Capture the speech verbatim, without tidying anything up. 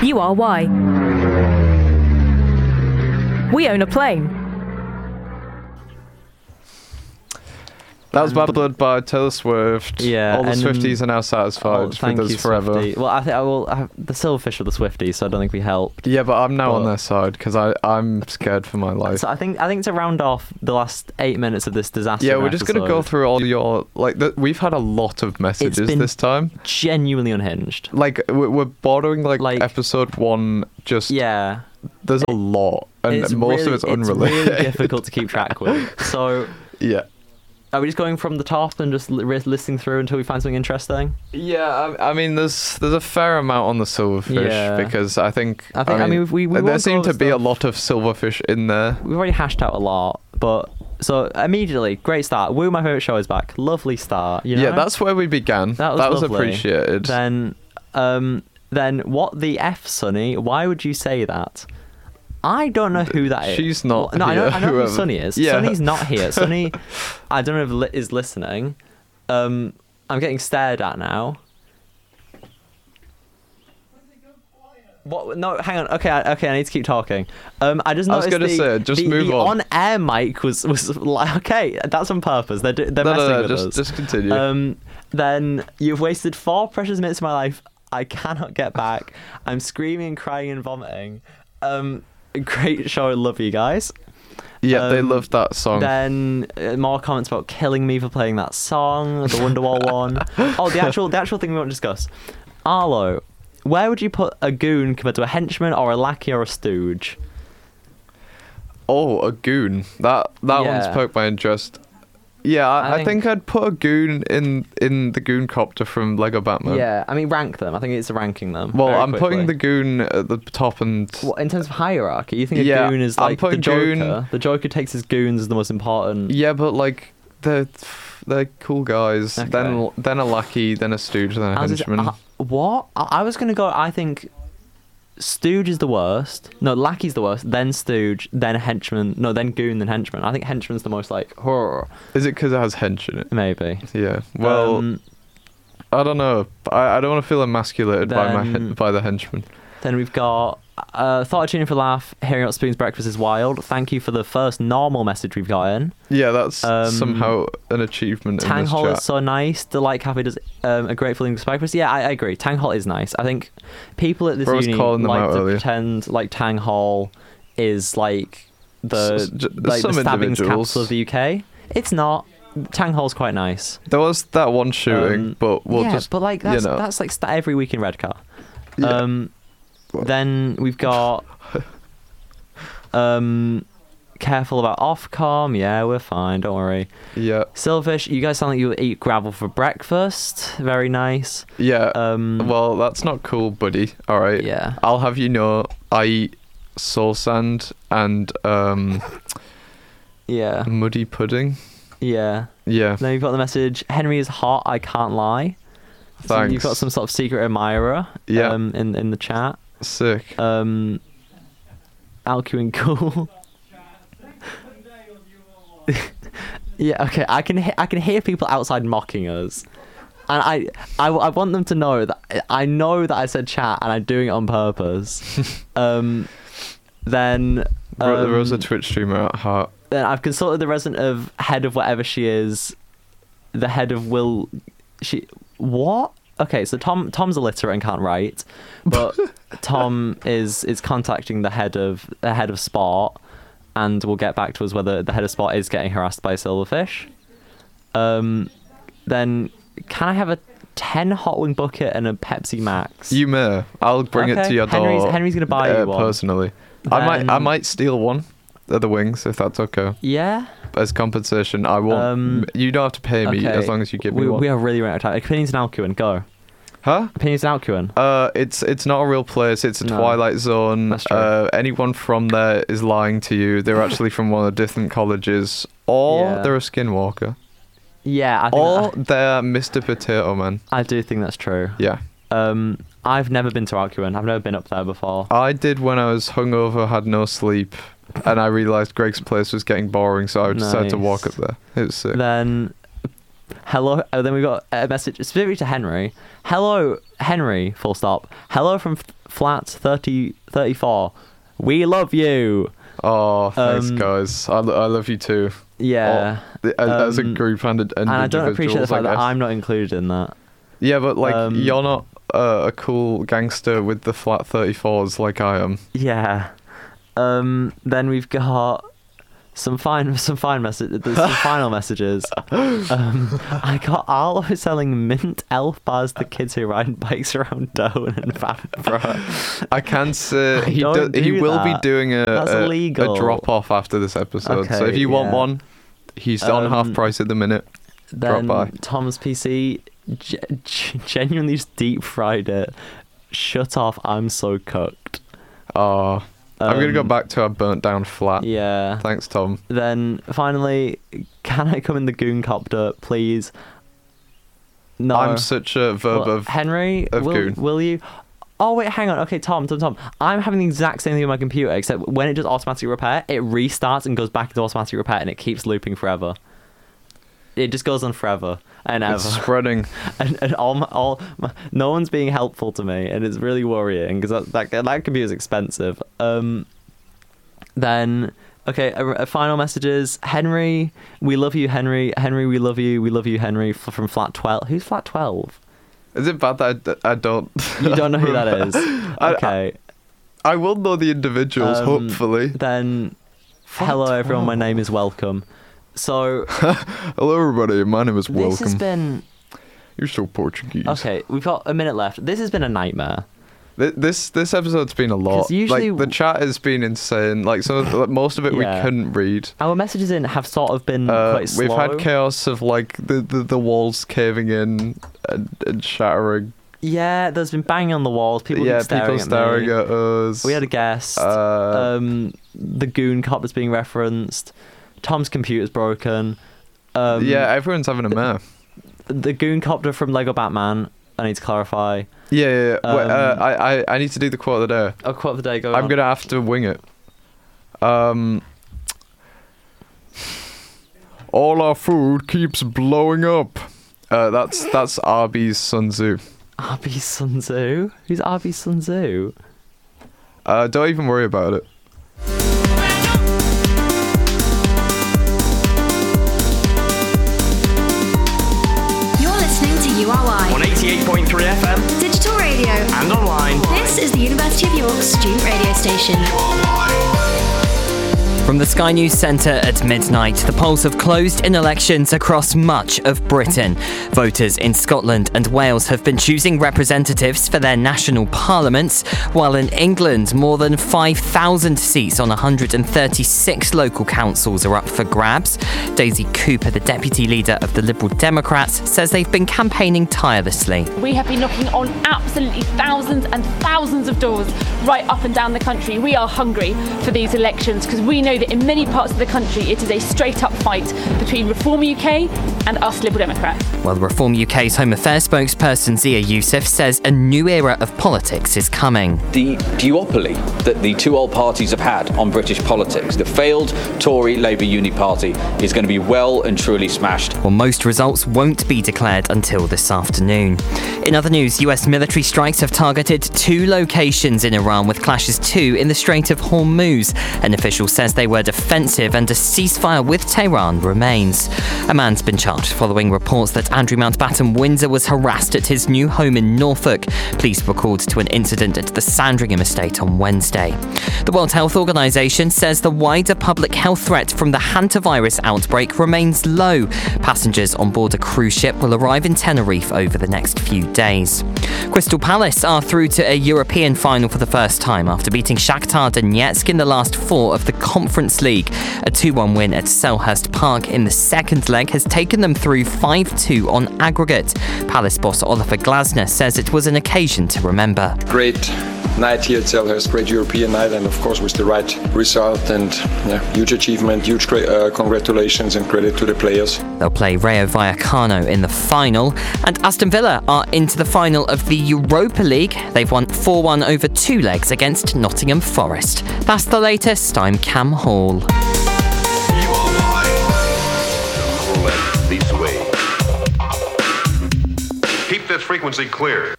You are why. We own a plane. That was Bad Blood by Taylor Swift. Yeah, all the and- Swifties are now Oh, satisfied thank with you, us forever. Swiftie. Well, I think I will. I have, the Silverfish are the Swifties, so I don't think we helped. Yeah, but I'm now on But- their side because I I'm scared for my life. So I think I think to round off the last eight minutes of this disaster. Yeah, we're just gonna go episode, through all your like. The, we've had a lot of messages been- this time. genuinely unhinged. Like we're, we're bordering like, Like- episode one. Just Yeah, there's a lot, and it's most really, of it's unrelated. It's really difficult to keep track with. So Yeah. are we just going from the top and just li- listening through until we find something interesting? Yeah, I, I mean, there's there's a fair amount on the silverfish Yeah. because I think I think- I mean, we- we there won't go seem over to be a stuff. lot of silverfish in there. We've already hashed out a lot, but so immediately, great start. Woo, my favorite show is back. Lovely start. You know? Yeah, that's where we began. That was lovely. appreciated. Then, um, then what the F, Sonny? Why would you say that? I don't know who that is. She's not No, I know, here, I know who whoever. Sonny is. Yeah. Sonny's not here. Sonny, I don't know if li- is listening. Um, I'm getting stared at now. What? No, hang on. Okay, I, okay, I need to keep talking. Um, I just I was noticed gonna the, say, just the, move the on. on-air mic was was like, okay, that's on purpose. They're do- they're no, messing no, no, with just us. just continue. Um, then you've wasted four precious minutes of my life. I cannot get back. I'm screaming, crying, and vomiting. Um, great show. Love you guys. yeah, they um, loved that song. Then uh, more comments about killing me for playing that song, the Wonderwall one. Oh, the actual the actual thing we want to discuss. Arlo, where would you put a goon compared to a henchman or a lackey or a stooge? Oh, a goon. That that Yeah. one's poked my interest. Yeah, I, I I, think, think- I'd put a goon in in the goon copter from Lego Batman. Yeah, I mean rank them. I think it's ranking them. Well, very I'm quickly. putting the goon at the top and What, in terms of hierarchy, you think a Yeah, goon is I'm like the putting Joker? goon- The Joker takes his goons as the most important. yeah, but like they're they're cool guys. Okay. Then then a lackey, then a stooge, then a I was just- henchman. uh, what? I, I was gonna go. I think stooge is the worst. No, lackey's the worst. Then stooge. Then henchman. No, then goon. Then henchman. I think henchman's the most like horror. Is it because it has hench in it? Maybe. Yeah. Well, Um, I don't know. I, I don't want to feel emasculated by my Then- he- by the henchman. Then we've got uh, thought of tuning for laugh. Hearing about Spoon's breakfast is wild. Thank you for the first normal message we've got in. Yeah, that's Um, somehow an achievement in Tang this Hall chat. is so nice. The Like Cafe does um, a great feeling of breakfast. Yeah, I, I agree. Tang Hall is nice. I think people at this Bro was uni calling them like out to earlier. pretend like Tang Hall is like the S- j- like the some stabbings individuals. capital of the U K. It's not. Tang Hall's quite nice. There was that one shooting, Um, but we'll yeah, just but like that's you know. that's like st- every week in Redcar. Yeah. Um, then we've got um, careful about Ofcom. Yeah, we're fine. Don't worry. yeah, Silverfish, you guys sound like you eat gravel for breakfast. Very nice. yeah. Um, well, that's not cool, buddy. All right. yeah. I'll have you know, I eat soul sand and um, Yeah. muddy pudding. Yeah. Yeah. Then you've got the message, Henry is hot, I can't lie. So Thanks. you've got some sort of secret admirer Yeah. um, in, in the chat. Sick. Um, Alcuin cool. Yeah, okay. I can he- I can hear people outside mocking us, and I, I I want them to know that I know that I said chat and I'm doing it on purpose. um, then Ro- um, Rosa Twitch streamer at heart. then I've consulted the resident of head of whatever she is, the head of will she what? Okay, so Tom Tom's illiterate and can't write, but Tom is is contacting the head of the head of sport, and will get back to us whether the head of sport is getting harassed by silverfish. Um, then can I have a ten hot wing bucket and a Pepsi Max? You may. I'll bring it Okay, to your door. Henry's- Henry's gonna buy uh, you one. personally. I might. I Then- might steal one of the wings if that's okay. Yeah. As compensation, I won't. Um, you don't have to pay me okay. as long as you give me we, one. we are really running out of time. Opinions in Alcuin, go. Huh? Opinions in Alcuin. Uh, it's it's not a real place. It's a No. Twilight Zone. That's true. Uh, anyone from there is lying to you. They're actually from one of the different colleges, or Yeah. they're a skinwalker, Yeah, I think or that- they're Mister Potato Man. I do think that's true. Yeah, Um, I've never been to Alcuin. I've never been up there before. I did when I was hungover, had no sleep, and I realized Greg's place was getting boring, so I decided to walk up Nice. there. It was sick. Then Hello. Oh, then we got a message specifically to Henry. Hello, Henry. Full stop. Hello from f- flat thirty thirty-four. We love you. Oh, thanks, Um, guys. I, lo- I love you too. Yeah. Oh, as, as a Um, group and, and And I don't appreciate the individuals, I fact that guess. I'm not included in that. Yeah, but like um, you're not uh, a cool gangster with the flat thirty-fours like I am. Yeah. Um. Then we've got some fine, some fine message. There's some final messages. Um. I got Arlo selling mint elf bars to kids who ride bikes around Doan and Vanbrugh. I can say I he don't do, he do will be that. doing a That's a, illegal. a drop off after this episode. so Okay, if you want yeah. one, he's on half Um, price at the minute. Then Drop by. Tom's P C ge- ge- genuinely just deep fried it. Shut off! I'm so cooked. Oh, I'm gonna go Um, back to our burnt down flat. Yeah. Thanks, Tom. Then finally, can I come in the goon copter, please? No. I'm such a verb Well, of Henry, of will, goon. will you? Oh wait, hang on. Okay, Tom, Tom, Tom. I'm having the exact same thing with my computer, except when it does automatic repair, it restarts and goes back into automatic repair, and it keeps looping forever. It just goes on forever and ever. it's spreading. and, and all my, all my, no one's being helpful to me, and it's really worrying because that, that that computer's expensive. Um, then okay, a, a final messages. Henry, we love you, Henry. Henry, we love you. We love you, Henry. f- From flat twelve. Who's flat twelve? Is it bad that I, d- I don't? You don't know who that is. I- Okay. I will know the individuals, Um, hopefully. Then, Flat hello everyone. My twelve. name is Welcome. So Hello, everybody. My name is this Welcome. has been You're so Portuguese. okay. We've got a minute left. This has been a nightmare. Th- This this episode's been a lot. 'Cause usually- like the chat has been insane. Like some of the, like, most of it Yeah. we couldn't read. Our messages in have sort of been Uh, quite slow. we've had chaos of like the, the, the walls caving in and, and shattering. Yeah, there's been banging on the walls. People yeah, keep staring people at staring me. at us. We had a guest. Uh, um, the goon cop is being referenced. Tom's computer's broken. Um, yeah, everyone's having a mare. the goon copter from Lego Batman. I need to clarify. Yeah, yeah. yeah. Wait, uh, Um, I, I I need to do the quote of the day. Oh, quote of the day. Go I'm on. gonna have to wing it. Um. All our food keeps blowing up. Uh, that's that's Arby's Sun Tzu. Arby's Sun Tzu? Who's Arby's Sun Tzu? Uh, don't even worry about it. You're listening to U R Y, on eighty-eight point three F M digital radio. and online. This is the University of York student radio station. From the Sky News Centre at midnight, the polls have closed in elections across much of Britain. Voters in Scotland and Wales have been choosing representatives for their national parliaments, while in England, more than five thousand seats on one hundred thirty-six local councils are up for grabs. Daisy Cooper, the deputy leader of the Liberal Democrats, says they've been campaigning tirelessly. We have been knocking on absolutely thousands and thousands of doors right up and down the country. We are hungry for these elections because we know that in many parts of the country it is a straight up fight between Reform U K and us Liberal Democrats. Well, Reform U K's Home Affairs spokesperson Zia Youssef says a new era of politics is coming. The duopoly that the two old parties have had on British politics, the failed Tory Labour Uni Party, is going to be well and truly smashed. Well, most results won't be declared until this afternoon. In other news, U S military strikes have targeted two locations in Iran, with clashes too in the Strait of Hormuz. An official says they were defensive and a ceasefire with Tehran remains. A man's been charged following reports that Andrew Mountbatten Windsor was harassed at his new home in Norfolk. Police were called to an incident at the Sandringham estate on Wednesday. The World Health Organization says the wider public health threat from the hantavirus outbreak remains low. Passengers on board a cruise ship will arrive in Tenerife over the next few days. Crystal Palace are through to a European final for the first time after beating Shakhtar Donetsk in the last four of the Conference League. A two one win at Selhurst Park in the second leg has taken them through five two on aggregate. Palace boss Oliver Glasner says it was an occasion to remember. Great night here at Selhurst, great European night, and of course with the right result, and yeah, huge achievement, huge uh, congratulations and credit to the players. They'll play Rayo Vallecano in the final, and Aston Villa are into the final of the Europa League. They've won four one over two legs against Nottingham Forest. That's the latest. I'm Cam Hall. This way. frequency cleared.